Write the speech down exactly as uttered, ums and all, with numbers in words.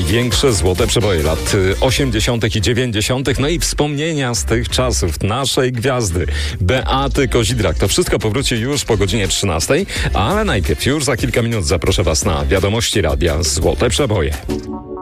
największe złote przeboje lat osiemdziesiątych i dziewięćdziesiątych. No i wspomnienia z tych czasów naszej gwiazdy Beaty Kozidrak. To wszystko powróci już po godzinie trzynastej, ale najpierw już za kilka minut zaproszę Was na wiadomości radia Złote Przeboje.